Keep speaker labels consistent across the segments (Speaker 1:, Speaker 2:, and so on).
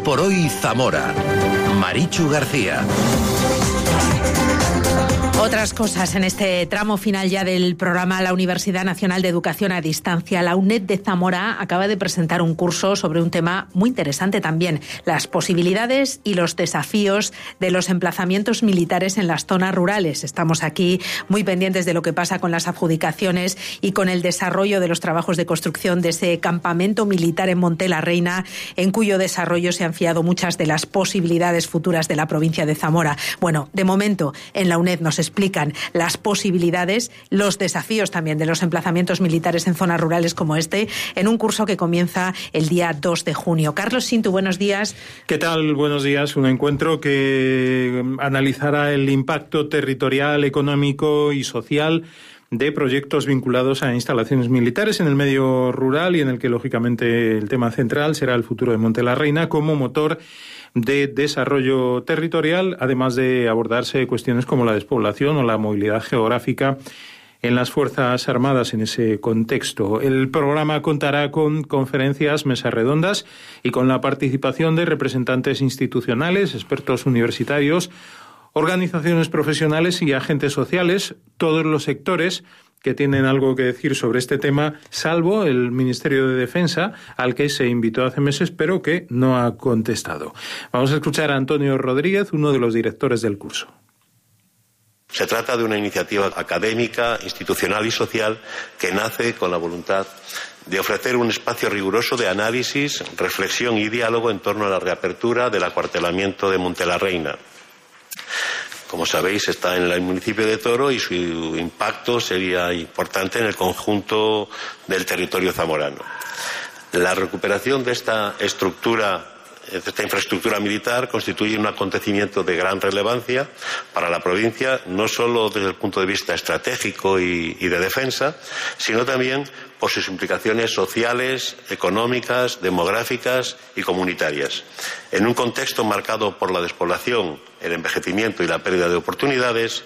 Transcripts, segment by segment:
Speaker 1: por hoy Zamora. Marichu García.
Speaker 2: Otras cosas en este tramo final ya del programa. La Universidad Nacional de Educación a Distancia, la UNED de Zamora, acaba de presentar un curso sobre un tema muy interesante también: las posibilidades y los desafíos de los emplazamientos militares en las zonas rurales. Estamos aquí muy pendientes de lo que pasa con las adjudicaciones y con el desarrollo de los trabajos de construcción de ese campamento militar en Monte la Reina, en cuyo desarrollo se han fiado muchas de las posibilidades futuras de la provincia de Zamora. Bueno, de momento en la UNED nos explican las posibilidades, los desafíos también de los emplazamientos militares en zonas rurales como este, en un curso que comienza el día 2 de junio. Carlos Sintu, buenos días.
Speaker 3: ¿Qué tal? Buenos días. Un encuentro que analizará el impacto territorial, económico y social de proyectos vinculados a instalaciones militares en el medio rural, y en el que, lógicamente, el tema central será el futuro de Monte la Reina como motor de desarrollo territorial, además de abordarse cuestiones como la despoblación o la movilidad geográfica en las Fuerzas Armadas en ese contexto. El programa contará con conferencias, mesas redondas y con la participación de representantes institucionales, expertos universitarios, organizaciones profesionales y agentes sociales, todos los sectores que tienen algo que decir sobre este tema, salvo el Ministerio de Defensa, al que se invitó hace meses, pero que no ha contestado. Vamos a escuchar a Antonio Rodríguez, uno de los directores del curso.
Speaker 4: Se trata de una iniciativa académica, institucional y social que nace con la voluntad de ofrecer un espacio riguroso de análisis, reflexión y diálogo en torno a la reapertura del acuartelamiento de Monte la Reina. Como sabéis, está en el municipio de Toro y su impacto sería importante en el conjunto del territorio zamorano. La recuperación de esta infraestructura militar constituye un acontecimiento de gran relevancia para la provincia, no solo desde el punto de vista estratégico y de defensa, sino también por sus implicaciones sociales, económicas, demográficas y comunitarias. En un contexto marcado por la despoblación, el envejecimiento y la pérdida de oportunidades,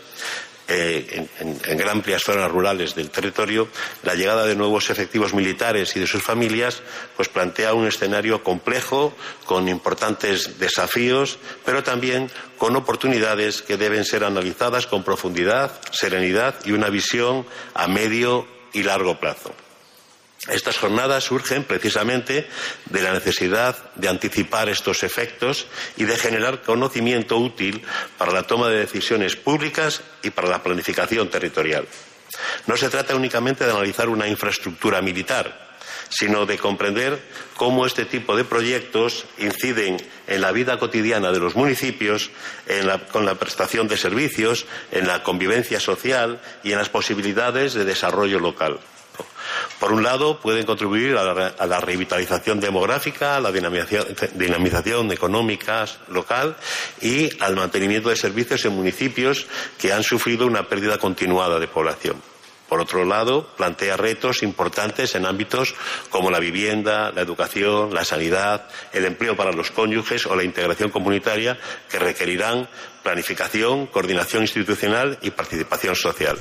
Speaker 4: en amplias zonas rurales del territorio, la llegada de nuevos efectivos militares y de sus familias pues plantea un escenario complejo, con importantes desafíos, pero también con oportunidades que deben ser analizadas con profundidad, serenidad y una visión a medio y largo plazo. Estas jornadas surgen precisamente de la necesidad de anticipar estos efectos y de generar conocimiento útil para la toma de decisiones públicas y para la planificación territorial. No se trata únicamente de analizar una infraestructura militar, sino de comprender cómo este tipo de proyectos inciden en la vida cotidiana de los municipios, con la prestación de servicios, en la convivencia social y en las posibilidades de desarrollo local. Por un lado, pueden contribuir a la revitalización demográfica, a la dinamización económica local y al mantenimiento de servicios en municipios que han sufrido una pérdida continuada de población. Por otro lado, plantea retos importantes en ámbitos como la vivienda, la educación, la sanidad, el empleo para los cónyuges o la integración comunitaria, que requerirán planificación, coordinación institucional y participación social.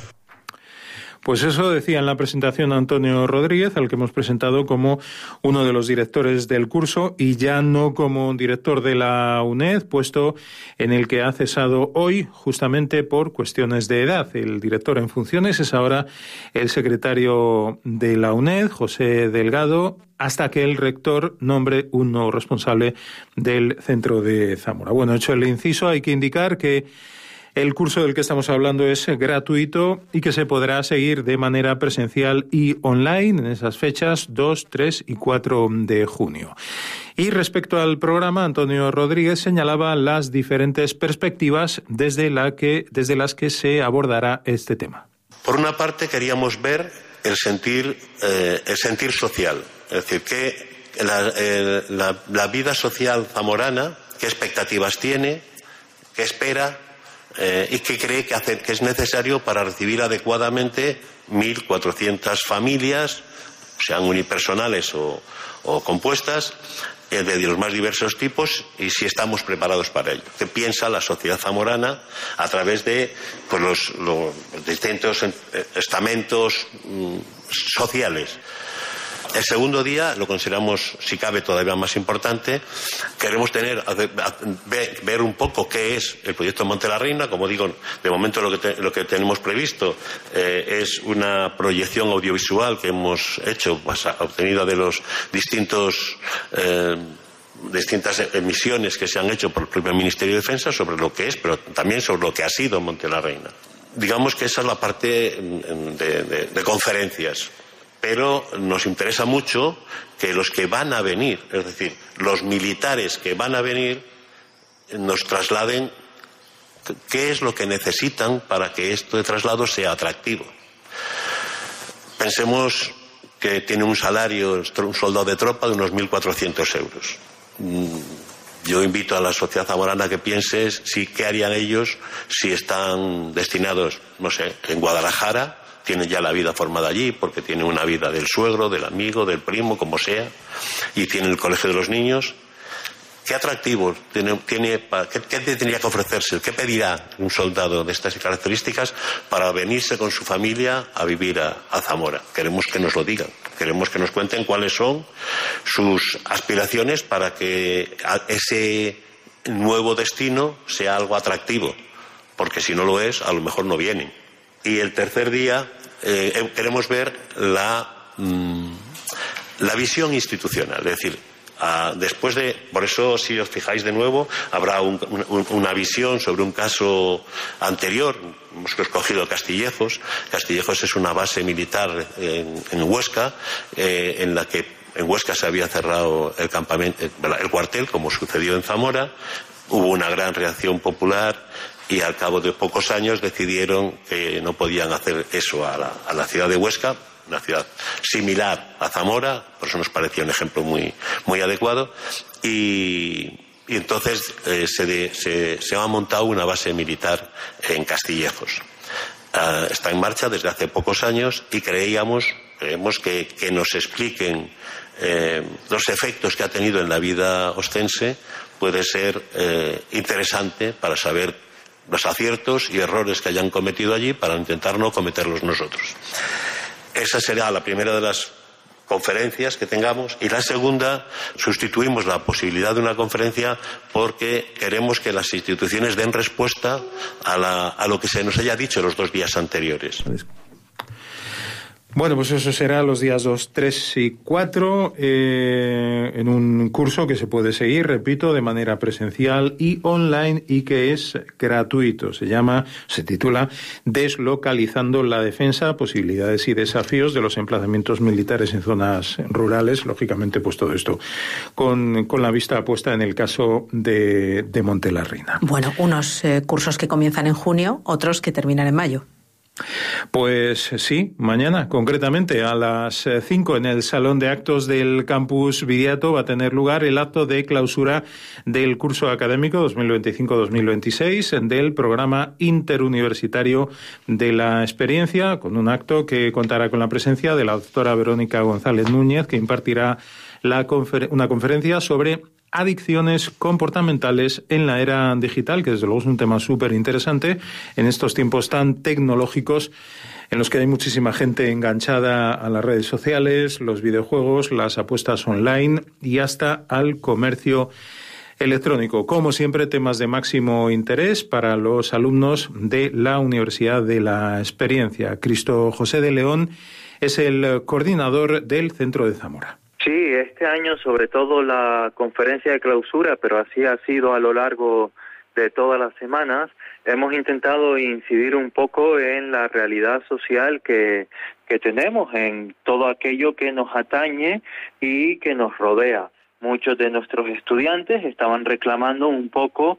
Speaker 3: Pues eso decía en la presentación Antonio Rodríguez, al que hemos presentado como uno de los directores del curso y ya no como director de la UNED, puesto en el que ha cesado hoy justamente por cuestiones de edad. El director en funciones es ahora el secretario de la UNED, José Delgado, hasta que el rector nombre un nuevo responsable del centro de Zamora. Bueno, hecho el inciso, hay que indicar que el curso del que estamos hablando es gratuito y que se podrá seguir de manera presencial y online en esas fechas 2, 3 y 4 de junio. Y respecto al programa, Antonio Rodríguez señalaba las diferentes perspectivas desde las que se abordará este tema.
Speaker 4: Por una parte, queríamos ver el sentir social, es decir, que la vida social zamorana, qué expectativas tiene, qué espera, y que cree que es necesario para recibir adecuadamente 1.400 familias, sean unipersonales o compuestas, de los más diversos tipos, y si estamos preparados para ello. ¿Qué piensa la sociedad zamorana a través de los distintos estamentos sociales? El segundo día lo consideramos, si cabe, todavía más importante. Queremos ver un poco qué es el proyecto Monte la Reina. Como digo, de momento lo que tenemos previsto es una proyección audiovisual que hemos hecho, obtenida de los distintas emisiones que se han hecho por el propio Ministerio de Defensa sobre lo que es, pero también sobre lo que ha sido Monte la Reina. Digamos que esa es la parte de conferencias. Pero nos interesa mucho que los que van a venir, es decir, los militares que van a venir, nos trasladen qué es lo que necesitan para que este traslado sea atractivo. Pensemos que tiene un salario, un soldado de tropa, de unos 1.400 euros. Yo invito a la sociedad zamorana que piense qué harían ellos si están destinados, no sé, en Guadalajara. Tienen ya la vida formada allí porque tienen una vida del suegro, del amigo, del primo, como sea, y tienen el colegio de los niños. ¿Qué atractivo tiene, qué tendría que ofrecerse? ¿Qué pedirá un soldado de estas características para venirse con su familia a vivir a Zamora? Queremos que nos lo digan, queremos que nos cuenten cuáles son sus aspiraciones para que ese nuevo destino sea algo atractivo, porque si no lo es, a lo mejor no vienen. Y el tercer día queremos ver la visión institucional, es decir, después por eso, si os fijáis de nuevo, habrá una visión sobre un caso anterior. Hemos escogido Castillejos. Castillejos es una base militar en Huesca, en la que en Huesca se había cerrado el cuartel, como sucedió en Zamora. Hubo una gran reacción popular y al cabo de pocos años decidieron que no podían hacer eso a la ciudad de Huesca, una ciudad similar a Zamora, por eso nos parecía un ejemplo muy, muy adecuado, y entonces se ha montado una base militar en Castillejos. Está en marcha desde hace pocos años y creemos que nos expliquen los efectos que ha tenido en la vida ostense puede ser interesante para saber los aciertos y errores que hayan cometido allí para intentar no cometerlos nosotros. Esa será la primera de las conferencias que tengamos, y la segunda sustituimos la posibilidad de una conferencia porque queremos que las instituciones den respuesta a lo que se nos haya dicho los 2 días anteriores.
Speaker 3: Bueno, pues eso será los días 2, 3 y 4 en un curso que se puede seguir, repito, de manera presencial y online y que es gratuito. Se titula Deslocalizando la defensa, posibilidades y desafíos de los emplazamientos militares en zonas rurales. Lógicamente, pues todo esto con la vista puesta en el caso de Monte la Reina.
Speaker 2: Bueno, unos cursos que comienzan en junio, otros que terminan en mayo.
Speaker 3: Pues sí, mañana, concretamente a las 5 en el Salón de Actos del Campus Viriato va a tener lugar el acto de clausura del curso académico 2025-2026 del programa interuniversitario de la experiencia, con un acto que contará con la presencia de la doctora Verónica González Núñez, que impartirá una conferencia sobre adicciones comportamentales en la era digital, que desde luego es un tema súper interesante en estos tiempos tan tecnológicos en los que hay muchísima gente enganchada a las redes sociales, los videojuegos, las apuestas online y hasta al comercio electrónico. Como siempre, temas de máximo interés para los alumnos de la Universidad de la Experiencia. Cristo José de León es el coordinador del Centro de Zamora.
Speaker 5: Sí, este año sobre todo la conferencia de clausura, pero así ha sido a lo largo de todas las semanas, hemos intentado incidir un poco en la realidad social que tenemos, en todo aquello que nos atañe y que nos rodea. Muchos de nuestros estudiantes estaban reclamando un poco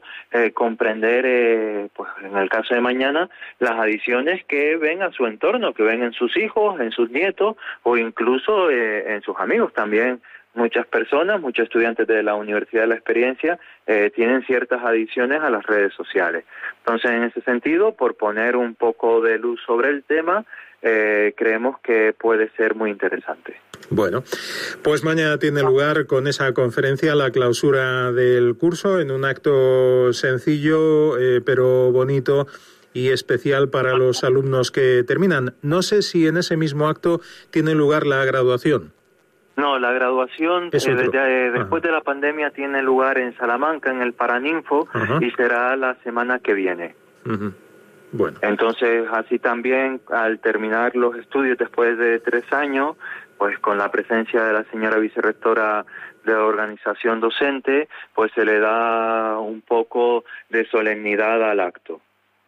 Speaker 5: comprender, pues en el caso de mañana, las adicciones que ven a su entorno, que ven en sus hijos, en sus nietos o incluso en sus amigos también. Muchas personas, muchos estudiantes de la Universidad de la Experiencia tienen ciertas adicciones a las redes sociales. Entonces, en ese sentido, por poner un poco de luz sobre el tema, creemos que puede ser muy interesante.
Speaker 3: Bueno, pues mañana tiene lugar con esa conferencia la clausura del curso en un acto sencillo pero bonito y especial para los alumnos que terminan. No sé si en ese mismo acto tiene lugar la graduación.
Speaker 5: No, la graduación después de la pandemia tiene lugar en Salamanca, en el Paraninfo, y será la semana que viene.
Speaker 3: Bueno.
Speaker 5: Entonces, así también, al terminar los estudios después de 3 años, pues con la presencia de la señora vicerrectora de la organización docente, pues se le da un poco de solemnidad al acto.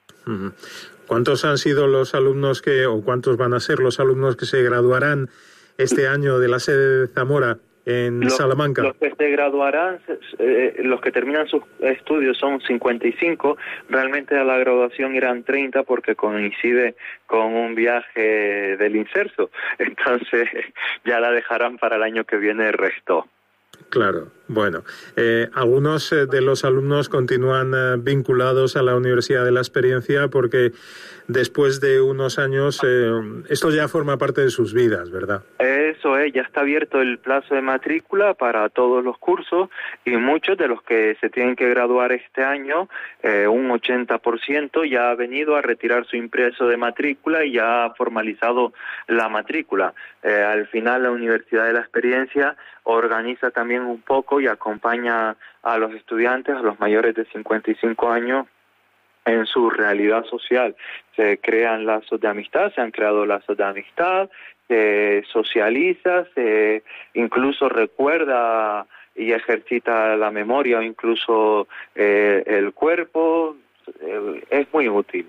Speaker 3: ¿Cuántos han sido los alumnos o cuántos van a ser los alumnos que se graduarán este año de la sede de Zamora en Salamanca?
Speaker 5: Los que se graduarán, los que terminan sus estudios son 55. Realmente a la graduación irán 30 porque coincide con un viaje del inserso. Entonces ya la dejarán para el año que viene el resto.
Speaker 3: Claro, bueno. Algunos de los alumnos continúan vinculados a la Universidad de la Experiencia porque después de unos años esto ya forma parte de sus vidas, ¿verdad?
Speaker 5: Eso es, ya está abierto el plazo de matrícula para todos los cursos y muchos de los que se tienen que graduar este año, un 80% ya ha venido a retirar su impreso de matrícula y ya ha formalizado la matrícula. Al final la Universidad de la Experiencia organiza también un poco y acompaña a los estudiantes, a los mayores de 55 años, en su realidad social. Se crean lazos de amistad, se han creado lazos de amistad, se socializa, se incluso recuerda y ejercita la memoria o incluso el cuerpo. Es muy útil.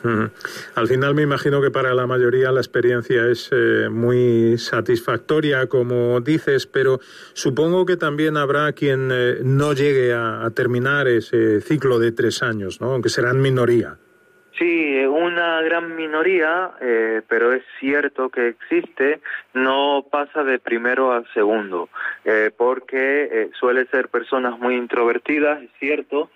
Speaker 3: Al final me imagino que para la mayoría la experiencia es muy satisfactoria, como dices, pero supongo que también habrá quien no llegue a terminar ese ciclo de 3 años, ¿no? Aunque serán minoría.
Speaker 5: Sí, una gran minoría, pero es cierto que existe, no pasa de primero a segundo, porque suele ser personas muy introvertidas, es cierto,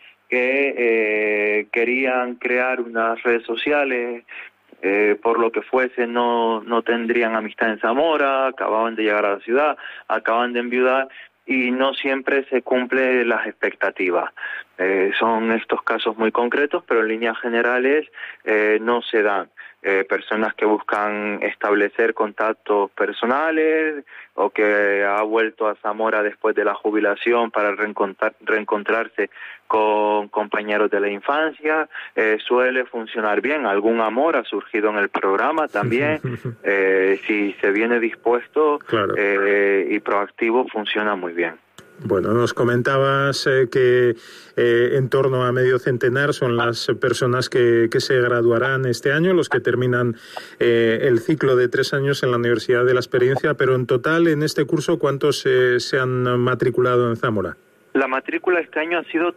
Speaker 5: que querían crear unas redes sociales, por lo que fuese no tendrían amistad en Zamora, acababan de llegar a la ciudad, acaban de enviudar y no siempre se cumplen las expectativas. Son estos casos muy concretos, pero en líneas generales no se dan. Personas que buscan establecer contactos personales o que ha vuelto a Zamora después de la jubilación para reencontrarse con compañeros de la infancia, suele funcionar bien. Algún amor ha surgido en el programa también. Si se viene dispuesto, claro, y proactivo, funciona muy bien.
Speaker 3: Bueno, nos comentabas que en torno a medio centenar son las personas que se graduarán este año, los que terminan el ciclo de 3 años en la Universidad de la Experiencia, pero en total en este curso, ¿cuántos se han matriculado en Zamora?
Speaker 5: La matrícula este año ha sido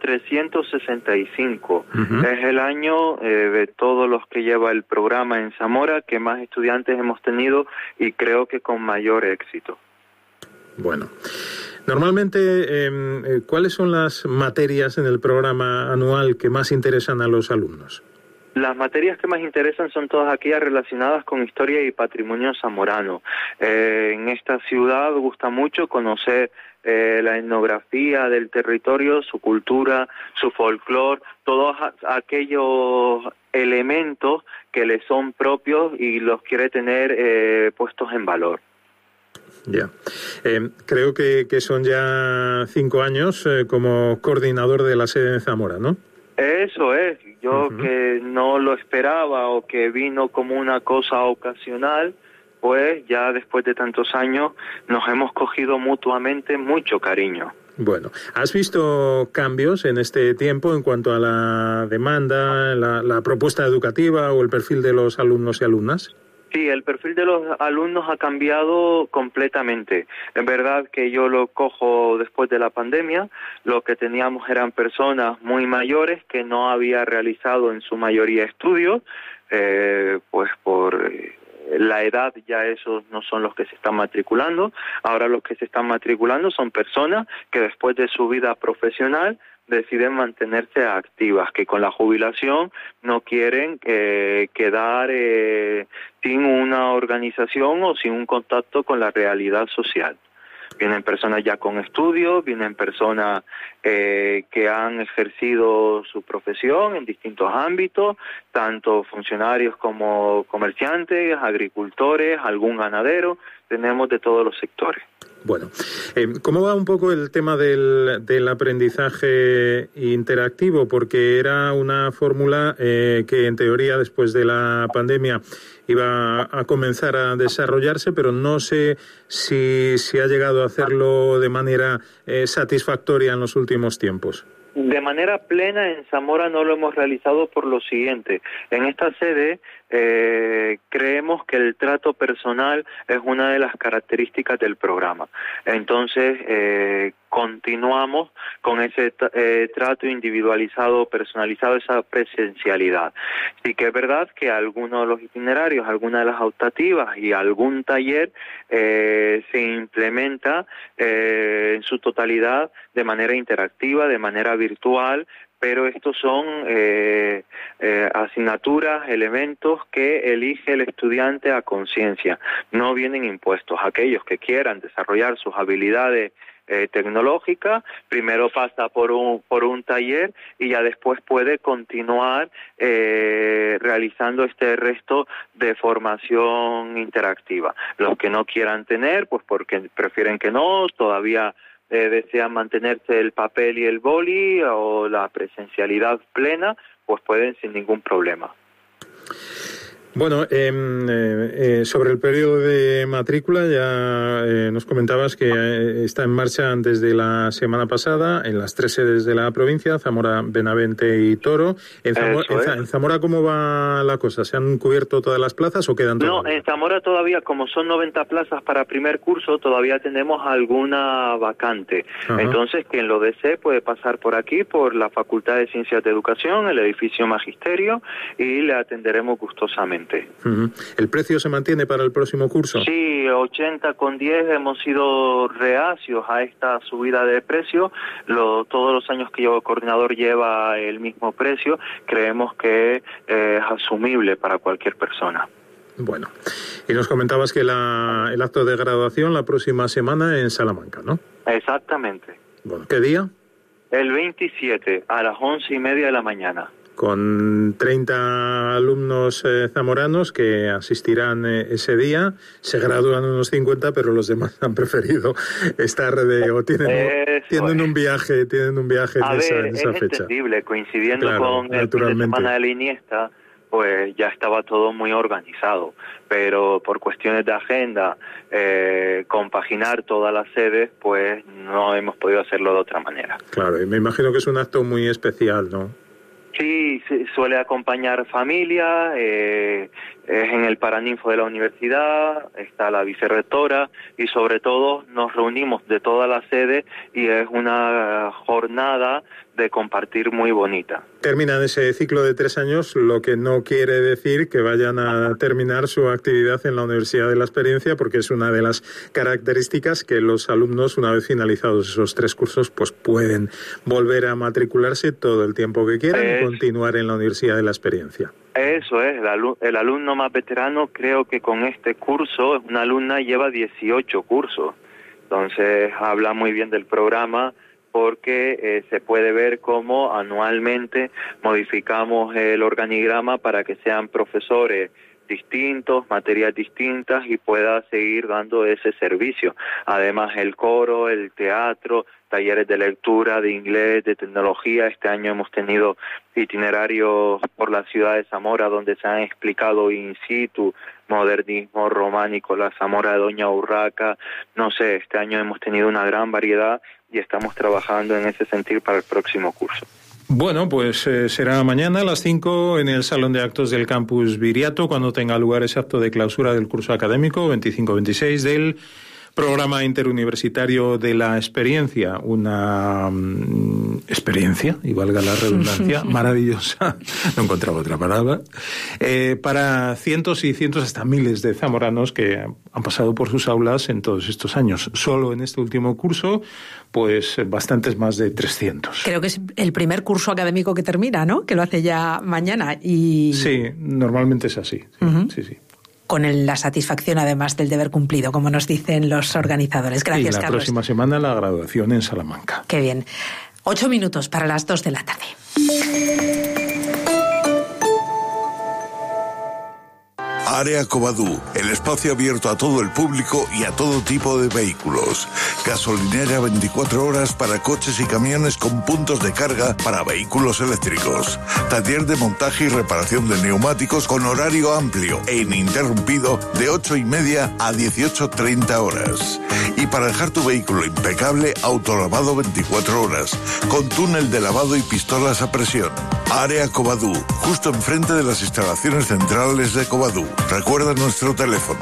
Speaker 5: 365. Es el año de todos los que lleva el programa en Zamora que más estudiantes hemos tenido y creo que con mayor éxito.
Speaker 3: Bueno. Normalmente, ¿cuáles son las materias en el programa anual que más interesan a los alumnos?
Speaker 5: Las materias que más interesan son todas aquellas relacionadas con historia y patrimonio zamorano. En esta ciudad gusta mucho conocer la etnografía del territorio, su cultura, su folclore, todos aquellos elementos que le son propios y los quiere tener puestos en valor.
Speaker 3: Ya. Creo que son ya 5 años como coordinador de la sede de Zamora, ¿no?
Speaker 5: Eso es. Yo que no lo esperaba o que vino como una cosa ocasional, pues ya después de tantos años nos hemos cogido mutuamente mucho cariño.
Speaker 3: Bueno, ¿has visto cambios en este tiempo en cuanto a la demanda, la propuesta educativa o el perfil de los alumnos y alumnas?
Speaker 5: Sí, el perfil de los alumnos ha cambiado completamente. Es verdad que yo lo cojo después de la pandemia. Lo que teníamos eran personas muy mayores que no había realizado en su mayoría estudios, pues por la edad ya esos no son los que se están matriculando. Ahora los que se están matriculando son personas que después de su vida profesional deciden mantenerse activas, que con la jubilación no quieren quedar sin una organización o sin un contacto con la realidad social. Vienen personas ya con estudios, vienen personas que han ejercido su profesión en distintos ámbitos, tanto funcionarios como comerciantes, agricultores, algún ganadero, tenemos de todos los sectores.
Speaker 3: Bueno, ¿cómo va un poco el tema del aprendizaje interactivo? Porque era una fórmula que en teoría después de la pandemia iba a comenzar a desarrollarse, pero no sé si ha llegado a hacerlo de manera satisfactoria en los últimos tiempos.
Speaker 5: De manera plena en Zamora no lo hemos realizado por lo siguiente. En esta sede creemos que el trato personal es una de las características del programa. Entonces continuamos con ese trato individualizado, personalizado, esa presencialidad. Sí que es verdad que algunos de los itinerarios, algunas de las optativas y algún taller se implementa en su totalidad de manera interactiva, de manera virtual, pero estos son asignaturas, elementos que elige el estudiante a conciencia, no vienen impuestos. Aquellos que quieran desarrollar sus habilidades tecnológicas, primero pasa por un taller y ya después puede continuar realizando este resto de formación interactiva. Los que no quieran tener, pues porque prefieren que no, todavía desean mantenerse el papel y el boli o la presencialidad plena, pues pueden sin ningún problema.
Speaker 3: Bueno, sobre el periodo de matrícula ya nos comentabas que está en marcha desde la semana pasada en las 3 sedes de la provincia, Zamora, Benavente y Toro. En Zamora, ¿cómo va la cosa? ¿Se han cubierto todas las plazas o quedan todavía?
Speaker 5: No, en Zamora todavía, como son 90 plazas para primer curso, todavía tenemos alguna vacante. Ajá. Entonces, quien lo desee puede pasar por aquí, por la Facultad de Ciencias de Educación, el edificio Magisterio, y le atenderemos gustosamente.
Speaker 3: Uh-huh. ¿El precio se mantiene para el próximo curso?
Speaker 5: Sí, 80,10 hemos sido reacios a esta subida de precio. Todos los años que el coordinador lleva el mismo precio, creemos que es asumible para cualquier persona.
Speaker 3: Bueno, y nos comentabas que el acto de graduación la próxima semana en Salamanca, ¿no?
Speaker 5: Exactamente.
Speaker 3: Bueno, ¿qué día?
Speaker 5: El 27 a las 11:30 de la mañana.
Speaker 3: Con 30 alumnos zamoranos que asistirán ese día. Se gradúan unos 50, pero los demás han preferido estar tienen un viaje en esa fecha.
Speaker 5: Es entendible, coincidiendo con el fin de semana de la Iniesta, pues ya estaba todo muy organizado, pero por cuestiones de agenda, compaginar todas las sedes, pues no hemos podido hacerlo de otra manera.
Speaker 3: Claro, y me imagino que es un acto muy especial, ¿no?
Speaker 5: Sí, suele acompañar familia, es en el Paraninfo de la universidad, está la vicerrectora y sobre todo nos reunimos de toda la sede y es una jornada de compartir muy bonita.
Speaker 3: Terminan ese ciclo de 3 años, lo que no quiere decir que vayan a terminar su actividad en la Universidad de la Experiencia, porque es una de las características que los alumnos, una vez finalizados esos 3 cursos, pues pueden volver a matricularse todo el tiempo que quieran y continuar en la Universidad de la Experiencia.
Speaker 5: Eso es, el alumno más veterano, creo que con este curso, una alumna lleva 18 cursos, entonces habla muy bien del programa, porque se puede ver cómo anualmente modificamos el organigrama para que sean profesores distintos, materias distintas y pueda seguir dando ese servicio. Además, el coro, el teatro, talleres de lectura, de inglés, de tecnología. Este año hemos tenido itinerarios por la ciudad de Zamora donde se han explicado in situ modernismo románico, la Zamora de Doña Urraca. No sé, este año hemos tenido una gran variedad y estamos trabajando en ese sentido para el próximo curso.
Speaker 3: Bueno, pues será mañana a las 5 en el Salón de Actos del Campus Viriato, cuando tenga lugar ese acto de clausura del curso académico 25-26 del Programa Interuniversitario de la Experiencia, una experiencia, y valga la redundancia, maravillosa, no encontraba otra palabra, para cientos y cientos, hasta miles de zamoranos que han pasado por sus aulas en todos estos años. Solo en este último curso, pues bastantes más de 300.
Speaker 2: Creo que es el primer curso académico que termina, ¿no? Que lo hace ya mañana.
Speaker 3: Sí, normalmente es así. Sí.
Speaker 2: Con la satisfacción, además, del deber cumplido, como nos dicen los organizadores. Gracias,
Speaker 3: Carlos. Y la próxima semana la graduación en Salamanca.
Speaker 2: Qué bien. 8 minutos para las 2 de la tarde.
Speaker 6: Área Covadú, el espacio abierto a todo el público y a todo tipo de vehículos. Gasolinera 24 horas para coches y camiones con puntos de carga para vehículos eléctricos. Taller de montaje y reparación de neumáticos con horario amplio e ininterrumpido de 8:30 a 18:30 horas. Y para dejar tu vehículo impecable, autolavado 24 horas, con túnel de lavado y pistolas a presión. Área Covadú, justo enfrente de las instalaciones centrales de Covadú. Recuerda nuestro teléfono,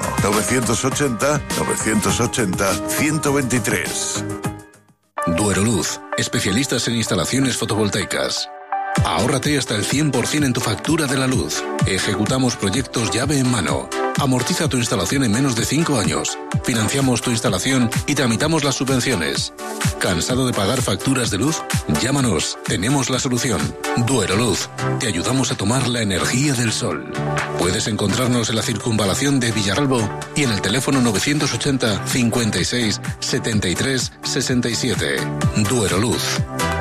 Speaker 6: 980-980-123.
Speaker 7: Dueroluz, especialistas en instalaciones fotovoltaicas. Ahórrate hasta el 100% en tu factura de la luz. Ejecutamos proyectos llave en mano. Amortiza tu instalación en menos de 5 años. Financiamos tu instalación y tramitamos las subvenciones. ¿Cansado de pagar facturas de luz? Llámanos, tenemos la solución. Dueroluz, te ayudamos a tomar la energía del sol. Puedes encontrarnos en la circunvalación de Villaralbo y en el teléfono 980 56 73 67. Dueroluz.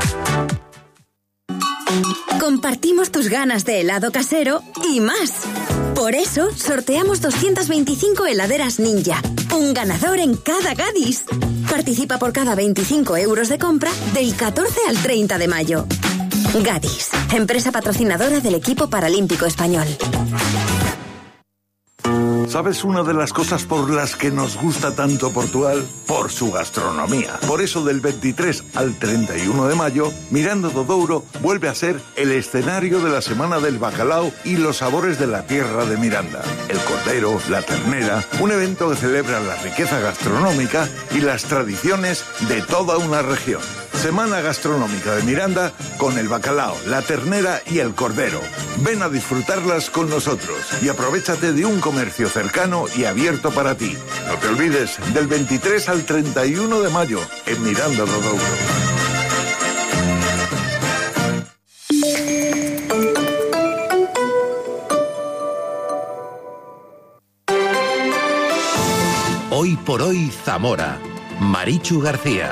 Speaker 8: Compartimos tus ganas de helado casero y más. Por eso, sorteamos 225 heladeras Ninja. Un ganador en cada Gadis. Participa por cada 25 euros de compra del 14 al 30 de mayo. Gadis, empresa patrocinadora del equipo paralímpico español.
Speaker 6: ¿Sabes una de las cosas por las que nos gusta tanto Portugal? Por su gastronomía. Por eso del 23 al 31 de mayo, Miranda do Douro vuelve a ser el escenario de la Semana del Bacalao y los sabores de la tierra de Miranda. El cordero, la ternera, un evento que celebra la riqueza gastronómica y las tradiciones de toda una región. Semana Gastronómica de Miranda con el bacalao, la ternera y el cordero. Ven a disfrutarlas con nosotros y aprovéchate de un comercio cercano y abierto para ti. No te olvides, del 23 al 31 de mayo en Miranda do Douro.
Speaker 1: Hoy por hoy, Zamora. Marichu García.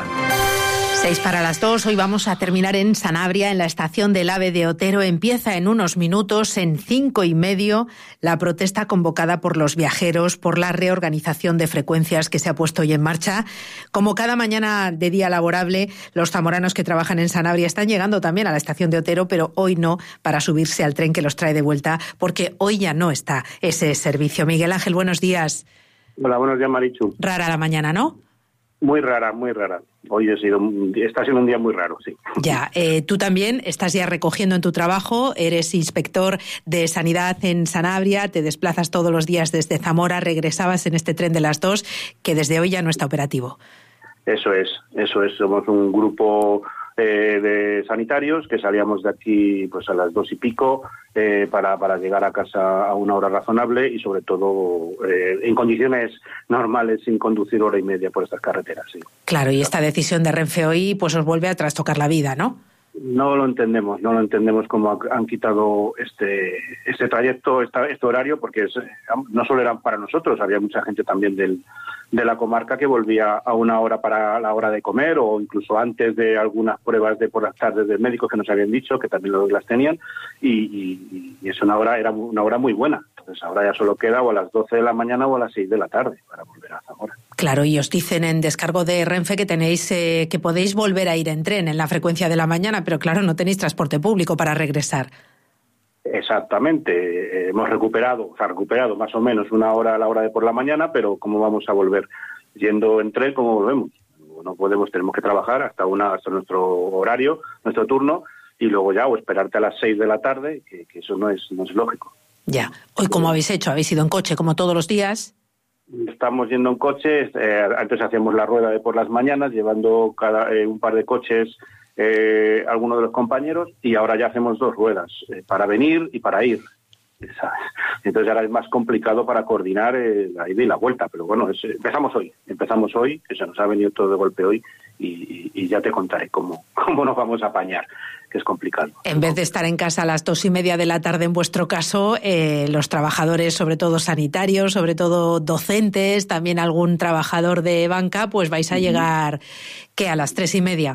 Speaker 2: 1:06. Hoy vamos a terminar en Sanabria, en la estación del AVE de Otero. Empieza en unos minutos, en 5:30, la protesta convocada por los viajeros por la reorganización de frecuencias que se ha puesto hoy en marcha. Como cada mañana de día laborable, los zamoranos que trabajan en Sanabria están llegando también a la estación de Otero, pero hoy no, para subirse al tren que los trae de vuelta, porque hoy ya no está ese servicio. Miguel Ángel, buenos días.
Speaker 9: Hola, buenos días, Marichu.
Speaker 2: Rara la mañana, ¿no?
Speaker 9: Muy rara, muy rara. Hoy está siendo un día muy raro, sí.
Speaker 2: Ya, tú también estás ya recogiendo en tu trabajo, eres inspector de sanidad en Sanabria, te desplazas todos los días desde Zamora, regresabas en este tren de las 2, que desde hoy ya no está operativo. Eso es.
Speaker 9: Somos un grupo de sanitarios que salíamos de aquí pues a las 2:00 para llegar a casa a una hora razonable y sobre todo en condiciones normales, sin conducir 1:30 por estas carreteras. Sí. Claro, y esta decisión de Renfe hoy pues os vuelve a trastocar la vida, ¿no? No lo entendemos cómo han quitado este trayecto, este horario, porque no solo eran para nosotros, había mucha gente también de la comarca que volvía a una hora para la hora de comer o incluso antes de algunas pruebas de por las tardes de médicos que nos habían dicho que también las tenían y es era una hora muy buena. Entonces ahora ya solo queda o a las 12 de la mañana o a las 6 de la tarde para volver a Zamora. Claro, y os dicen en descargo de Renfe que tenéis que podéis volver a ir en tren en la frecuencia de la mañana, pero claro, no tenéis transporte público para regresar. Exactamente, hemos recuperado más o menos una hora a la hora de por la mañana, pero ¿cómo vamos a volver? Yendo en tren, ¿cómo volvemos? No podemos, tenemos que trabajar hasta nuestro horario, nuestro turno, y luego ya o esperarte a las 6 de la tarde, que eso no es lógico. Ya. Hoy, ¿cómo habéis hecho? ¿Habéis ido en coche como todos los días? Estamos yendo en coche, antes hacíamos la rueda de por las mañanas, llevando un par de coches algunos de los compañeros, y ahora ya hacemos 2 ruedas, para venir y para ir, ¿sabes? Entonces ahora es más complicado para coordinar la ida y la vuelta, pero bueno, empezamos hoy, que se nos ha venido todo de golpe hoy, y ya te contaré cómo nos vamos a apañar, que es complicado. En vez de estar en casa a las 2:30 de la tarde en vuestro caso, los trabajadores, sobre todo sanitarios, sobre todo docentes, también algún trabajador de banca, pues vais a llegar, ¿qué? A las 3:30.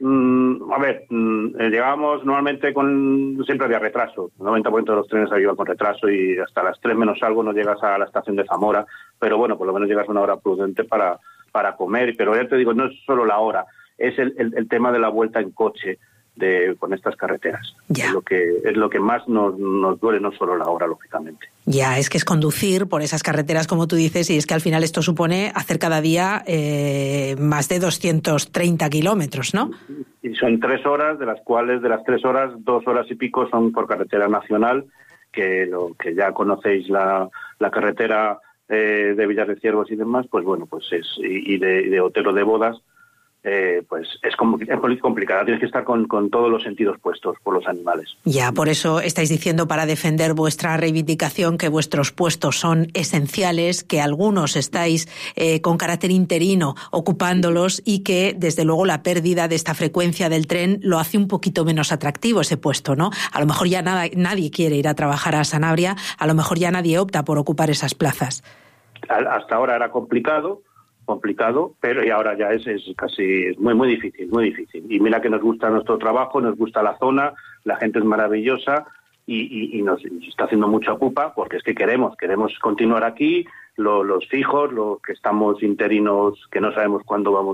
Speaker 9: Llegábamos normalmente siempre había retraso. El 90% de los trenes iban con retraso y hasta las 3 menos algo no llegas a la estación de Zamora. Pero bueno, por lo menos llegas a una hora prudente para comer. Pero ya te digo, no es solo la hora, es el tema de la vuelta en coche con estas carreteras.
Speaker 2: Ya.
Speaker 9: Es lo que más nos duele, no solo la hora, lógicamente.
Speaker 2: Ya, es que es conducir por esas carreteras, como tú dices, y es que al final esto supone hacer cada día más de 230 kilómetros, ¿no?
Speaker 9: Y son 3 horas, de las cuales de las 3 horas, 2 horas y pico son por carretera nacional, que ya conocéis la carretera de Villar de Ciervos y demás, pues bueno, pues y de Otero de Bodas, pues es complicada. Tienes que estar con todos los sentidos puestos por los animales.
Speaker 2: Ya, por eso estáis diciendo, para defender vuestra reivindicación, que vuestros puestos son esenciales, que algunos estáis con carácter interino ocupándolos y que, desde luego, la pérdida de esta frecuencia del tren lo hace un poquito menos atractivo ese puesto, ¿no? A lo mejor ya nadie quiere ir a trabajar a Sanabria, a lo mejor ya nadie opta por ocupar esas plazas.
Speaker 9: Hasta ahora era complicado, pero y ahora ya es muy difícil, muy difícil. Y mira que nos gusta nuestro trabajo, nos gusta la zona, la gente es maravillosa y nos está haciendo mucha pupa, porque es que queremos continuar aquí, los fijos, los que estamos interinos, que no sabemos cuándo vamos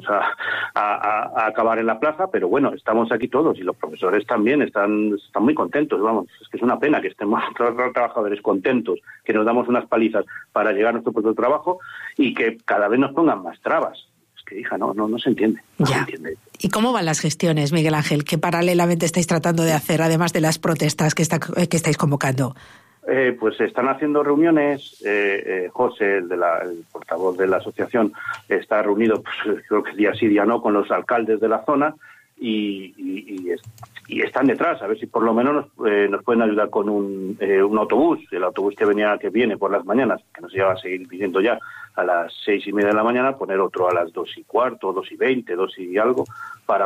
Speaker 9: a acabar en la plaza, pero bueno, estamos aquí todos y los profesores también están muy contentos, vamos, es que es una pena que estemos todos los trabajadores contentos, que nos damos unas palizas para llegar a nuestro puesto de trabajo y que cada vez nos pongan más trabas. Es que, hija, no se entiende. Se entiende.
Speaker 2: ¿Y cómo van las gestiones, Miguel Ángel, que paralelamente estáis tratando de hacer, además de las protestas que estáis convocando?
Speaker 9: Pues se están haciendo reuniones. José, el portavoz de la asociación, está reunido, pues, creo que día sí, día no, con los alcaldes de la zona y están detrás, a ver si por lo menos nos pueden ayudar con un autobús, el autobús que viene por las mañanas, que nos lleva a seguir viniendo ya a las 6:30 de la mañana, poner otro a las 2:15, 2:20, 2 y algo, para